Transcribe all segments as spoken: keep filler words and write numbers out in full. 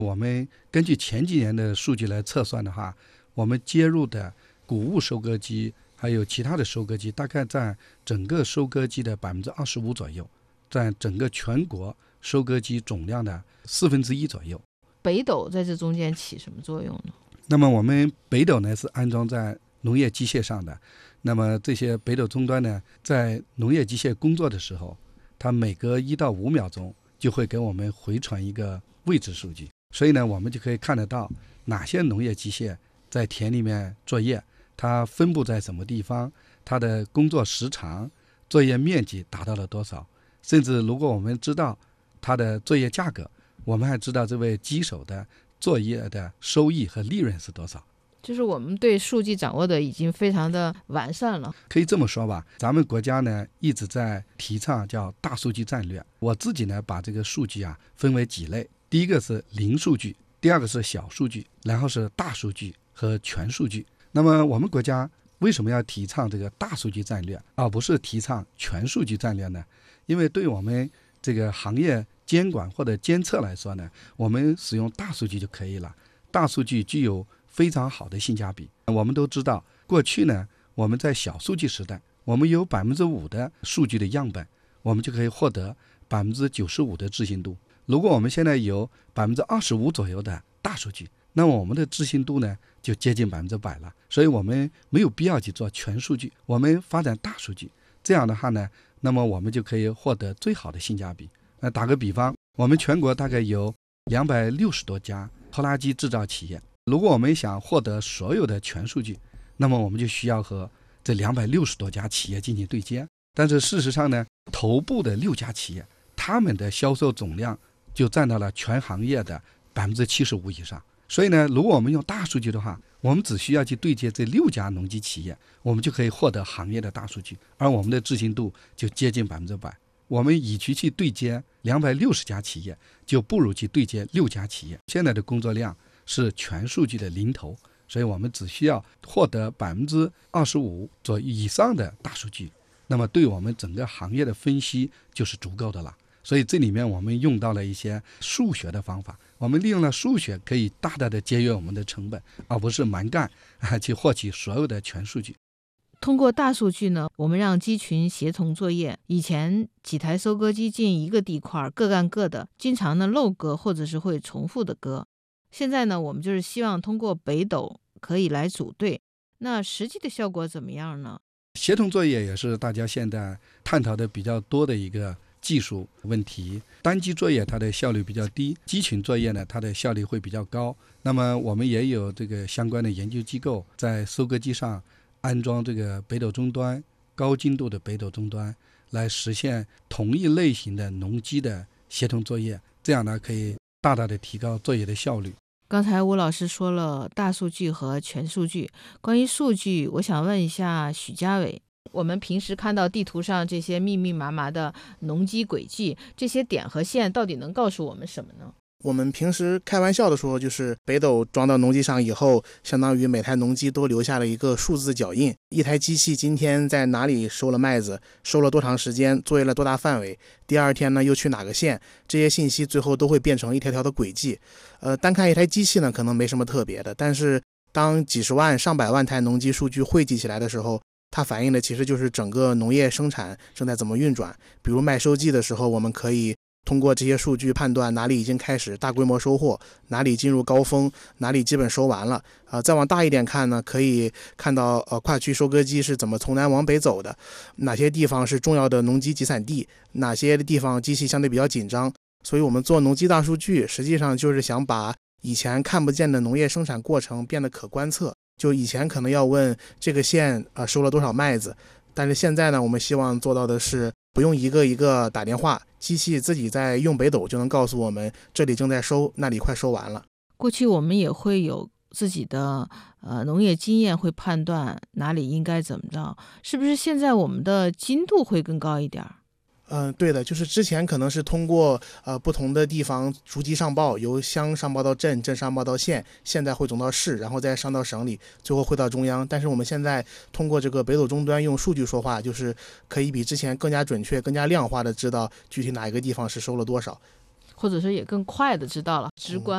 我们根据前几年的数据来测算的话，我们接入的谷物收割机还有其他的收割机大概占整个收割机的百分之二十五左右，占整个全国收割机总量的四分之一左右。 北斗在这中间起什么作用呢？ 那么我们北斗呢是安装在农业机械上的，那么这些北斗终端呢，在农业机械工作的时候，它每隔一到五秒钟就会给我们回传一个位置数据，所以呢，我们就可以看得到哪些农业机械在田里面作业，它分布在什么地方，它的工作时长、作业面积达到了多少，甚至如果我们知道它的作业价格，我们还知道这位机手的作业的收益和利润是多少。 就是我们对数据掌握的已经非常的完善了。 可以这么说吧，咱们国家呢一直在提倡叫大数据战略。我自己呢把这个数据啊分为几类，第一个是零数据，第二个是小数据，然后是大数据和全数据。那么我们国家为什么要提倡这个大数据战略，而不是提倡全数据战略呢？因为对我们这个行业监管或者监测来说呢，我们使用大数据就可以了。大数据具有非常好的性价比。我们都知道，过去呢，我们在小数据时代，我们有百分之五的数据的样本，我们就可以获得百分之九十五的置信度。如果我们现在有百分之二十五左右的大数据，那么我们的置信度呢就接近百分之百了。所以我们没有必要去做全数据，我们发展大数据。这样的话呢，那么我们就可以获得最好的性价比。那打个比方，我们全国大概有两百六十多家拖拉机制造企业，如果我们想获得所有的全数据，那么我们就需要和这两百六十多家企业进行对接。但是事实上呢，头部的六家企业，他们的销售总量就占到了全行业的百分之七十五以上。所以呢，如果我们用大数据的话，我们只需要去对接这六家农机企业，我们就可以获得行业的大数据，而我们的置信度就接近百分之百。我们与其去对接两百六十家企业，就不如去对接六家企业。现在的工作量是全数据的零头，所以我们只需要获得百分之二十五左右以上的大数据，那么对我们整个行业的分析就是足够的了。所以这里面我们用到了一些数学的方法，我们利用了数学可以大大的节约我们的成本，而不是蛮干啊去获取所有的全数据。 通过大数据呢，我们让机群协同作业。以前几台收割机进一个地块，各干各的，经常呢漏割或者是会重复的割。现在呢，我们就是希望通过北斗可以来组队。那实际的效果怎么样呢？ 协同作业也是大家现在探讨的比较多的一个技术问题。单机作业它的效率比较低，机群作业呢它的效率会比较高。那么我们也有这个相关的研究机构在收割机上安装这个北斗终端，高精度的北斗终端，来实现同一类型的农机的协同作业，这样呢可以大大的提高作业的效率。 刚才吴老师说了大数据和全数据，关于数据，我想问一下许家伟，我们平时看到地图上这些密密麻麻的农机轨迹，这些点和线到底能告诉我们什么呢？ 我们平时开玩笑的说，就是北斗装到农机上以后，相当于每台农机都留下了一个数字脚印，一台机器今天在哪里收了麦子，收了多长时间，作业了多大范围，第二天呢又去哪个县，这些信息最后都会变成一条条的轨迹。呃，单看一台机器呢可能没什么特别的，但是当几十万上百万台农机数据汇集起来的时候，它反映的其实就是整个农业生产正在怎么运转。比如卖收季的时候，我们可以通过这些数据判断哪里已经开始大规模收获，哪里进入高峰，哪里基本收完了。呃，再往大一点看呢，可以看到呃跨区收割机是怎么从南往北走的，哪些地方是重要的农机集散地，哪些地方机器相对比较紧张。所以我们做农机大数据，实际上就是想把以前看不见的农业生产过程变得可观测。就以前可能要问这个县呃收了多少麦子，但是现在呢，我们希望做到的是不用一个一个打电话，机器自己在用北斗就能告诉我们这里正在收，那里快收完了。 过去我们也会有自己的呃农业经验，会判断哪里应该怎么着，是不是现在我们的精度会更高一点？ 嗯、呃，对的，就是之前可能是通过呃不同的地方逐级上报，由乡上报到镇，镇上报到县，现在汇总到市，然后再上到省里，最后汇到中央。但是我们现在通过这个北斗终端用数据说话，就是可以比之前更加准确、更加量化的知道具体哪一个地方是收了多少， 或者说也更快的知道了，直观。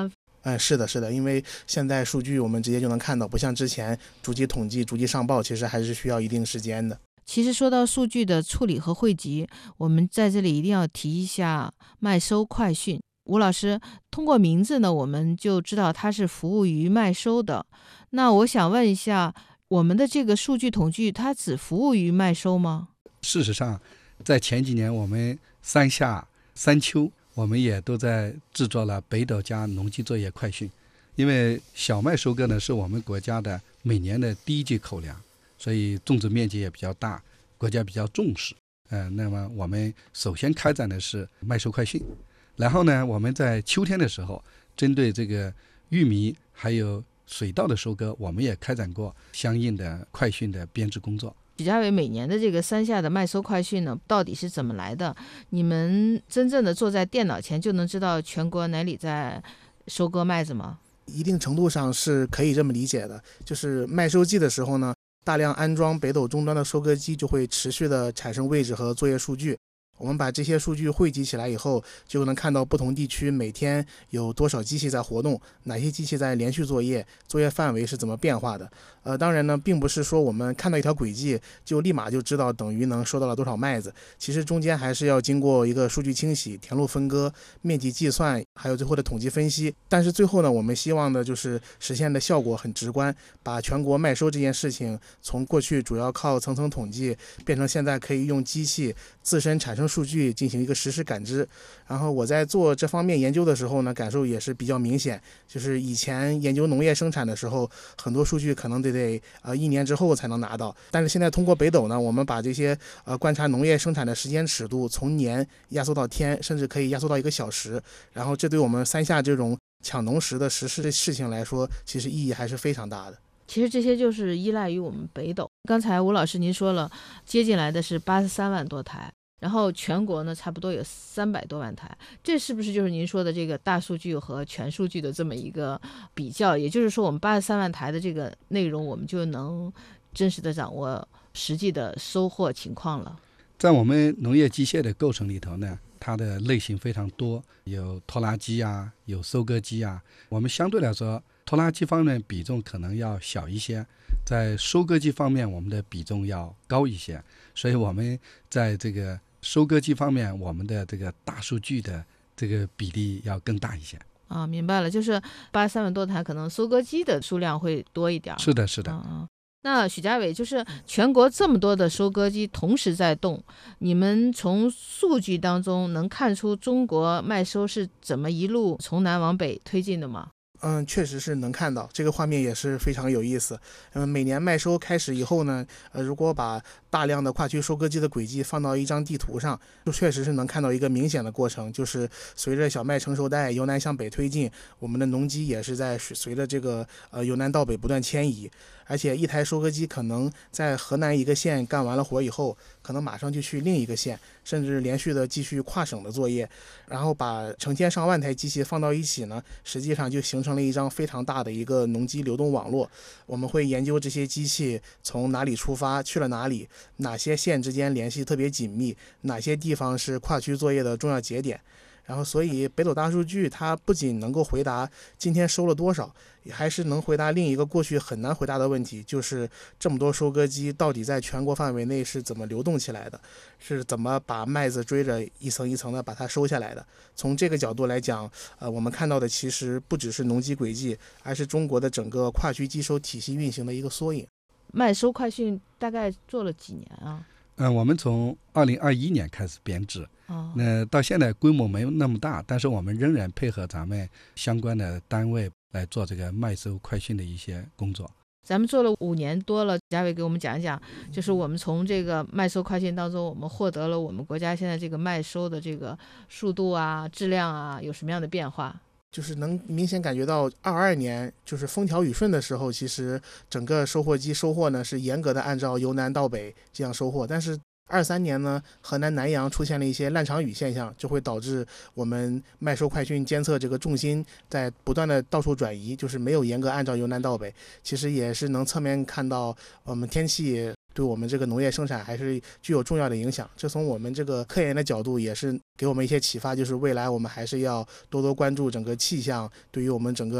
嗯，是的，是的，因为现在数据我们直接就能看到，不像之前逐级统计、逐级上报，其实还是需要一定时间的。 其实说到数据的处理和汇集，我们在这里一定要提一下麦收快讯。吴老师，通过名字呢，我们就知道它是服务于麦收的。那我想问一下，我们的这个数据统计，它只服务于麦收吗？ 事实上，在前几年，我们三夏、三秋，我们也都在制作了北斗加农机作业快讯。因为小麦收割呢，是我们国家的每年的第一季口粮，所以种植面积也比较大，国家比较重视。呃，那么我们首先开展的是麦收快讯，然后呢，我们在秋天的时候，针对这个玉米还有水稻的收割，我们也开展过相应的快讯的编制工作。 许家伟，每年的这个三夏的麦收快讯呢，到底是怎么来的？你们真正的坐在电脑前就能知道全国哪里在收割麦子吗？ 一定程度上是可以这么理解的，就是麦收季的时候呢，大量安装北斗终端的收割机就会持续的产生位置和作业数据。我们把这些数据汇集起来以后，就能看到不同地区每天有多少机器在活动，哪些机器在连续作业，作业范围是怎么变化的。呃，当然呢，并不是说我们看到一条轨迹就立马就知道等于能收到了多少麦子，其实中间还是要经过一个数据清洗、田路分割、面积计算，还有最后的统计分析。但是最后呢，我们希望的就是实现的效果很直观，把全国麦收这件事情从过去主要靠层层统计，变成现在可以用机器自身产生数据进行一个实时感知。然后我在做这方面研究的时候呢，感受也是比较明显，就是以前研究农业生产的时候，很多数据可能得得呃一年之后才能拿到，但是现在通过北斗呢，我们把这些呃观察农业生产的时间尺度从年压缩到天，甚至可以压缩到一个小时，然后这对我们三夏这种抢农时的实施的事情来说，其实意义还是非常大的。 其实这些就是依赖于我们北斗。刚才吴老师您说了，接进来的是八十三万多台，然后全国呢差不多有三百多万台，这是不是就是您说的这个大数据和全数据的这么一个比较？也就是说，我们八十三万台的这个内容，我们就能真实的掌握实际的收获情况了。 在我们农业机械的构成里头呢，它的类型非常多，有拖拉机啊，有收割机啊。我们相对来说，拖拉机方面比重可能要小一些，在收割机方面我们的比重要高一些，所以我们在这个收割机方面，我们的这个大数据的这个比例要更大一些。 啊，明白了，就是八十三万多台，可能收割机的数量会多一点。 是的，是的。 嗯嗯。那许家伟，就是全国这么多的收割机同时在动，你们从数据当中能看出中国麦收是怎么一路从南往北推进的吗？ 嗯，确实是能看到，这个画面也是非常有意思。嗯，每年麦收开始以后呢，呃，如果把大量的跨区收割机的轨迹放到一张地图上，就确实是能看到一个明显的过程，就是随着小麦成熟带由南向北推进，我们的农机也是在随着这个呃由南到北不断迁移。而且一台收割机可能在河南一个县干完了活以后，可能马上就去另一个县，甚至连续的继续跨省的作业，然后把成千上万台机器放到一起呢，实际上就形成了一张非常大的一个农机流动网络。我们会研究这些机器从哪里出发，去了哪里，哪些县之间联系特别紧密，哪些地方是跨区作业的重要节点。然后所以北斗大数据它不仅能够回答今天收了多少，也还是能回答另一个过去很难回答的问题，就是这么多收割机到底在全国范围内是怎么流动起来的，是怎么把麦子追着一层一层的把它收下来的。从这个角度来讲，呃，我们看到的其实不只是农机轨迹，而是中国的整个跨区机收体系运行的一个缩影。 麦收快讯大概做了几年啊？ 嗯，我们从二零二一年开始编制， 哦， 那到现在规模没有那么大，但是我们仍然配合咱们相关的单位来做这个麦收快讯的一些工作。 咱们做了五年多了，嘉伟给我们讲一讲，就是我们从这个麦收快讯当中，我们获得了我们国家现在这个麦收的这个速度啊、质量啊有什么样的变化？ 就是能明显感觉到二二年就是风调雨顺的时候，其实整个收获机收获呢是严格的按照由南到北这样收获，但是二三年呢，河南南阳出现了一些烂场雨现象，就会导致我们麦收快讯监测这个重心在不断的到处转移，就是没有严格按照由南到北。其实也是能侧面看到我们天气对我们这个农业生产还是具有重要的影响。这从我们这个科研的角度也是给我们一些启发，就是未来我们还是要多多关注整个气象对于我们整个